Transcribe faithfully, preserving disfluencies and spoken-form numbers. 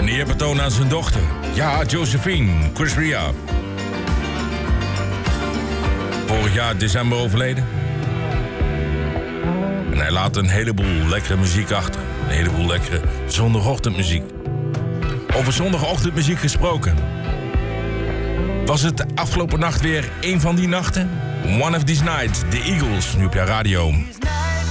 Een eerbetoon aan zijn dochter. Ja, Josephine, Chris Ria. Vorig jaar december overleden. En hij laat een heleboel lekkere muziek achter. Een heleboel lekkere zondagochtendmuziek. Over zondagochtendmuziek gesproken. Was het afgelopen nacht weer een van die nachten? One of these nights, The Eagles, nu op jouw radio.